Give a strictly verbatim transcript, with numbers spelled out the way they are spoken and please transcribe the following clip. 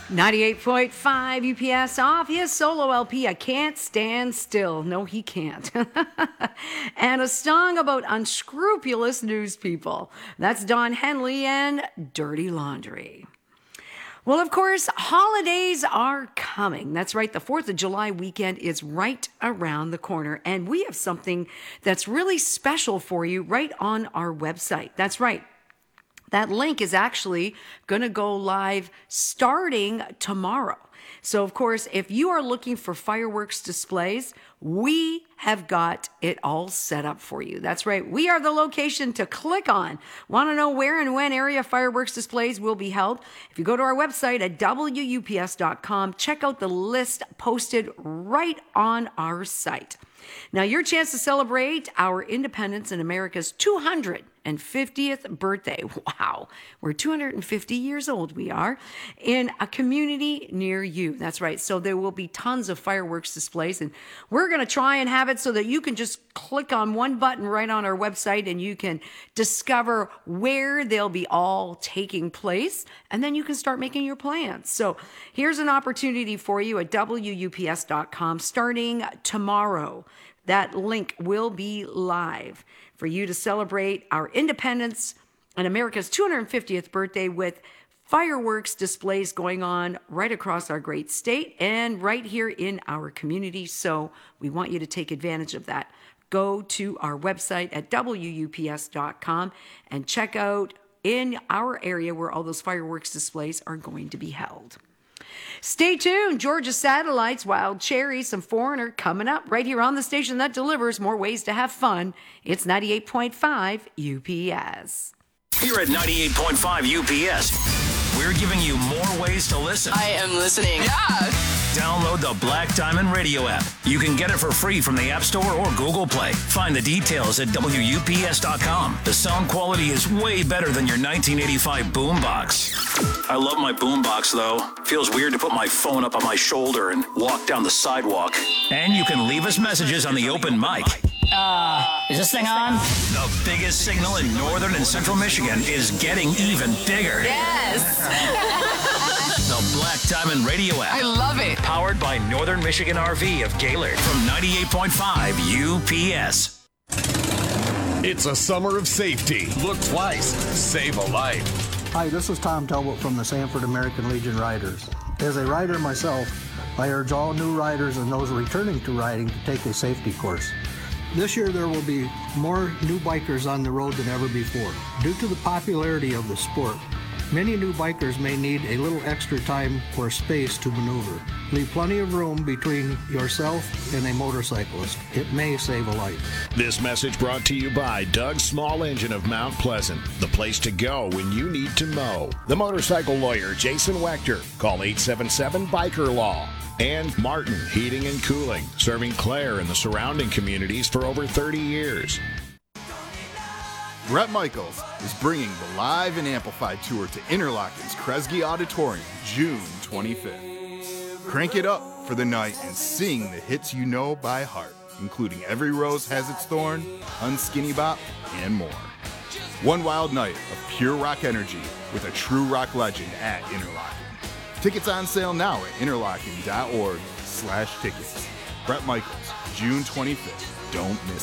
ninety-eight point five U P S off his solo L P, I Can't Stand Still. No, he can't. And a song about unscrupulous news people. That's Don Henley and Dirty Laundry. Well, of course, holidays are coming. That's right. The fourth of July weekend is right around the corner. And we have something that's really special for you right on our website. That's right. That link is actually going to go live starting tomorrow. So, of course, if you are looking for fireworks displays, we have got it all set up for you. That's right. We are the location to click on. Want to know where and when area fireworks displays will be held? If you go to our website at W U P S dot com, check out the list posted right on our site. Now, your chance to celebrate our independence in America's two hundred fiftieth birthday. Wow, we're two hundred fifty years old, we are, in a community near you. That's right. So there will be tons of fireworks displays, and we're going to try and have it so that you can just click on one button right on our website and you can discover where they'll be all taking place, and then you can start making your plans. So here's an opportunity for you at W U P S dot com starting tomorrow. That link will be live for you to celebrate our independence and America's two hundred fiftieth birthday with fireworks displays going on right across our great state and right here in our community. So we want you to take advantage of that. Go to our website at W U P S dot com and check out in our area where all those fireworks displays are going to be held. Stay tuned. Georgia Satellites, Wild Cherry, some Foreigner coming up right here on the station that delivers more ways to have fun. It's ninety-eight point five U P S. Here at ninety-eight point five U P S, we're giving you more ways to listen. I am listening. Yeah. Download the Black Diamond Radio app. You can get it for free from the App Store or Google Play. Find the details at W U P S dot com. The sound quality is way better than your nineteen eighty-five boombox. I love my boombox, though. Feels weird to put my phone up on my shoulder and walk down the sidewalk. And you can leave us messages on the open mic. Uh, is this thing on? The biggest signal in northern and central Michigan is getting even bigger. Yes. The Black Diamond Radio app. I love it. Powered by Northern Michigan R V of Gaylord from ninety-eight point five U P S. It's a summer of safety. Look twice. Save a life. Hi, this is Tom Talbot from the Sanford American Legion Riders. As a rider myself, I urge all new riders and those returning to riding to take a safety course. This year there will be more new bikers on the road than ever before. Due to the popularity of the sport, many new bikers may need a little extra time or space to maneuver. Leave plenty of room between yourself and a motorcyclist. It may save a life. This message brought to you by Doug's Small Engine of Mount Pleasant, the place to go when you need to mow. The motorcycle lawyer, Jason Wechter. Call eight seven seven, biker law. And Martin Heating and Cooling, serving Clare and the surrounding communities for over thirty years. Bret Michaels is bringing the Live and Amplified Tour to Interlochen's Kresge Auditorium, June twenty-fifth. Crank it up for the night and sing the hits you know by heart, including Every Rose Has Its Thorn, Unskinny Bop, and more. One wild night of pure rock energy with a true rock legend at Interlochen. Tickets on sale now at interlochen dot org slash tickets. Bret Michaels, June twenty-fifth. Don't miss